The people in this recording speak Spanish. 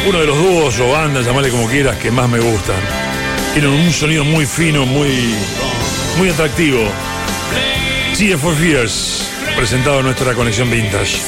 uno de los dúos o bandas, llamarle como quieras, que más me gustan. Tienen un sonido muy fino, muy atractivo. Tears for Fears, presentado en nuestra conexión vintage.